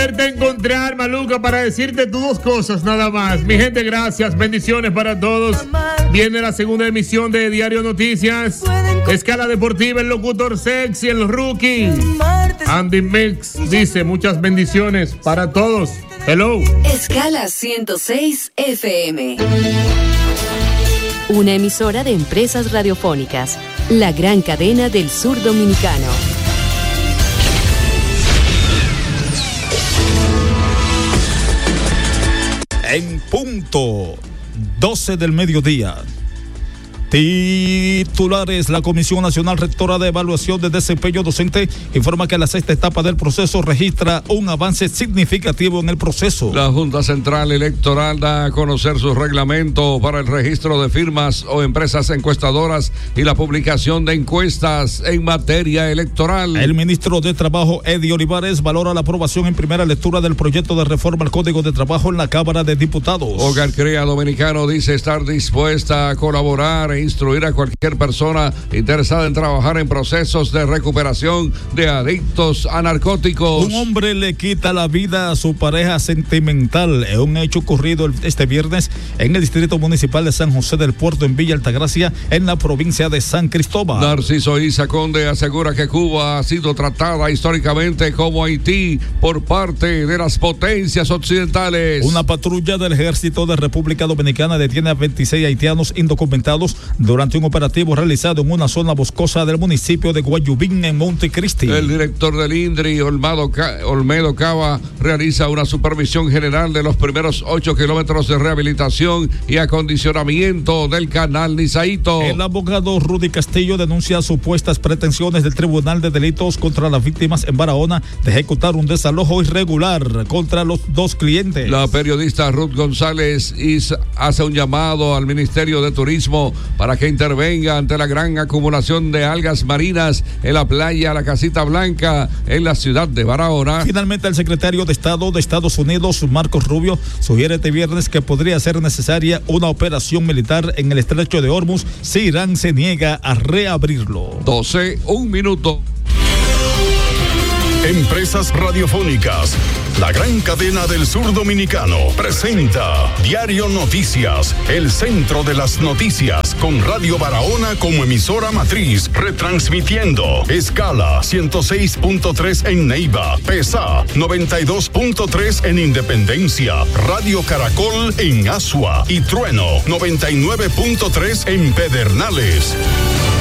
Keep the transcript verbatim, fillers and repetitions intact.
volverte a encontrar, Maluca, para decirte tus dos cosas nada más. Mi gente, gracias, bendiciones para todos. Viene la segunda emisión de Diario Noticias. Escala Deportiva, el locutor sexy, el rookie. Andy Mix dice muchas bendiciones para todos. Hello. Escala ciento seis F M. Una emisora de Empresas Radiofónicas. La gran cadena del sur dominicano. En punto doce del mediodía. Titulares. La Comisión Nacional Rectora de Evaluación de Desempeño Docente informa que la sexta etapa del proceso registra un avance significativo en el proceso. La Junta Central Electoral da a conocer su reglamento para el registro de firmas o empresas encuestadoras y la publicación de encuestas en materia electoral. El ministro de Trabajo, Eddie Olivares, valora la aprobación en primera lectura del proyecto de reforma al Código de Trabajo en la Cámara de Diputados. Hogar Crea Dominicano dice estar dispuesta a colaborar e instruir a cualquier persona interesada en trabajar en procesos de recuperación de adictos a narcóticos. Un hombre le quita la vida a su pareja sentimental en un hecho ocurrido este viernes en el Distrito Municipal de San José del Puerto, en Villa Altagracia, en la provincia de San Cristóbal. Narciso Isa Conde asegura que Cuba ha sido tratada históricamente como Haití por parte de las potencias occidentales. Una patrulla del Ejército de República Dominicana detiene a veintiséis haitianos indocumentados durante un operativo realizado en una zona boscosa del municipio de Guayubín, en Montecristi. El director del INDRI, Olmedo, Olmedo Cava, realiza una supervisión general de los primeros ocho kilómetros de rehabilitación y acondicionamiento del canal Nizaito. El abogado Rudy Castillo denuncia supuestas pretensiones del Tribunal de Delitos contra las víctimas en Barahona de ejecutar un desalojo irregular contra los dos clientes. La periodista Ruth González hace un llamado al Ministerio de Turismo para que intervenga ante la gran acumulación de algas marinas en la playa La Casita Blanca en la ciudad de Barahona. Finalmente, el secretario de Estado de Estados Unidos, Marcos Rubio, sugiere este viernes que podría ser necesaria una operación militar en el estrecho de Hormuz si Irán se niega a reabrirlo. doce, un minuto. Empresas Radiofónicas, la gran cadena del sur dominicano, presenta Diario Noticias, el centro de las noticias, con Radio Barahona como emisora matriz, retransmitiendo Escala ciento seis punto tres en Neiva, PESA noventa y dos punto tres en Independencia, Radio Caracol en Asua y Trueno noventa y nueve punto tres en Pedernales.